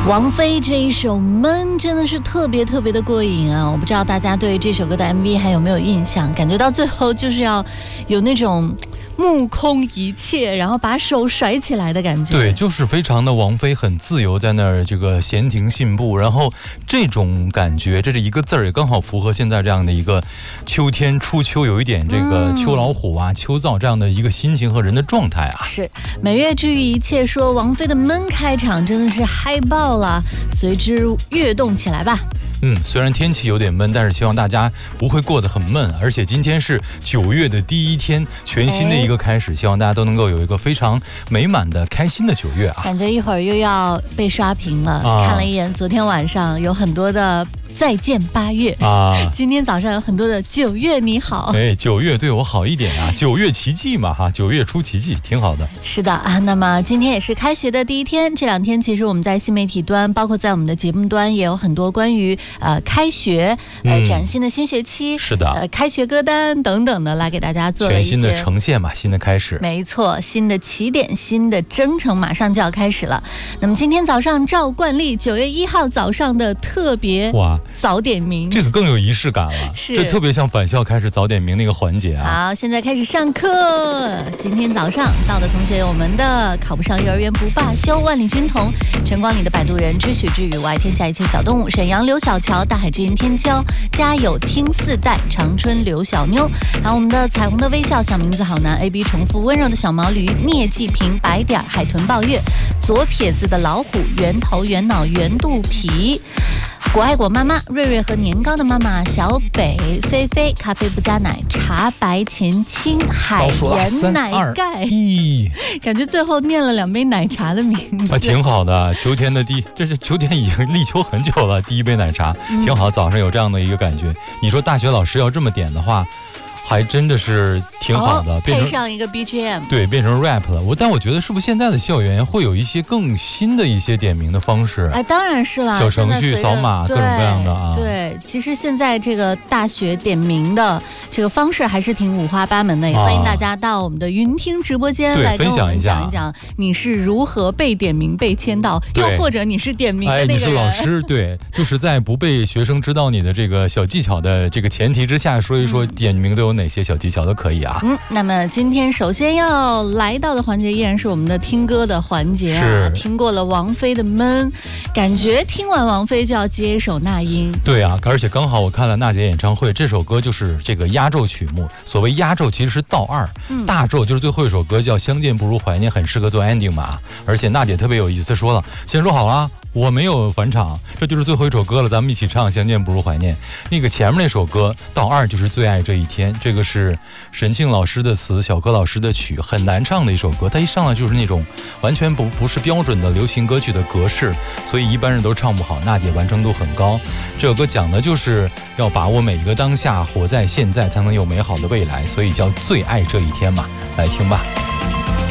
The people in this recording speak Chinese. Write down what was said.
王菲这一首《闷》真的是特别特别的过瘾啊！我不知道大家对这首歌的 MV 还有没有印象？感觉到最后就是要有那种目空一切，然后把手甩起来的感觉。 对，就是非常的王菲，很自由，在那儿这个闲庭信步，然后这种感觉，这是一个字儿，也刚好符合现在这样的一个秋天初秋，有一点这个秋老虎啊、秋燥这样的一个心情和人的状态啊。 是每月治愈一切说王菲的《闷》开场真的是嗨爆了，随之跃动起来吧。 虽然天气有点闷，但是希望大家不会过得很闷，而且今天是9月的第一天，全新的一个开始，希望大家都能够有一个非常美满的开心的9月啊！ 感觉一会儿又要被刷屏了，看了一眼昨天晚上有很多的再见8月啊，今天早上有很多的9月你好 ，9月对我好一点啊，9月奇迹嘛哈，9月出奇迹挺好的。 是的啊，那么今天也是开学的第一天，这2天其实我们在新媒体端，包括在我们的节目端也有很多关于开学崭新的新学期， 是的， 开学歌单等等的来给大家做了一些全新的呈现嘛，新的开始， 没错，新的起点，新的征程马上就要开始了。那么今天早上照惯例9月1号早上的特别早点名， 这个更有仪式感了，这特别像返校开始早点名那个环节啊。 好，现在开始上课。今天早上到的同学有我们的考不上幼儿园不罢休、万里军童、晨光里的摆渡人、知许知语、我爱天下一切小动物、沈阳刘小乔、大海之音天骄、家有听4代、长春刘小妞，还有我们的彩虹的微笑、小名字好难、AB 重复、温柔的小毛驴、聂继平、白点、海豚抱月、左撇子的老虎、圆头圆脑圆肚皮、果爱果妈妈、瑞瑞和年糕的妈妈、小北、菲菲、咖啡不加奶、茶白前清、海盐奶盖，感觉最后念了2杯奶茶的名字挺好的。秋天的这是秋天已经立秋很久了，第一杯奶茶挺好，早上有这样的一个感觉。你说大学老师要这么点的话，还真的是挺好的， 配上一个 BGM， 对，变成 rap 了。但我觉得是不是现在的校园会有一些更新的一些点名的方式？ 当然是了， 小程序扫码各种各样的啊。 对，其实现在这个大学点名的这个方式还是挺五花八门的，也欢迎大家到我们的云听直播间来跟我们讲一讲你是如何被点名被签到，又或者你是点名的那个人。 你是老师，对，就是在不被学生知道你的这个小技巧的这个前提之下，说一说点名都有哪些小技巧都可以啊。 那么今天首先要来到的环节依然是我们的听歌的环节啊。听过了王菲的《闷》，感觉听完王菲就要接一首那英。 对啊，而且刚好我看了娜姐演唱会，这首歌就是这个压轴曲目。所谓压轴其实是倒2，大轴就是最后一首歌叫《相见不如怀念》，很适合做 ending 嘛。而且娜姐特别有意思说了，先说好了，我没有返场，这就是最后一首歌了，咱们一起唱《相见不如怀念》。那个前面那首歌倒2就是最爱这一天，这个是沈庆老师的词，小柯老师的曲，很难唱的一首歌，它一上来就是那种完全不是标准的流行歌曲的格式，所以一般人都唱不好。娜姐完成度很高，这首歌讲的就是要把握每一个当下，活在现在才能有美好的未来，所以叫最爱这一天嘛。来听吧。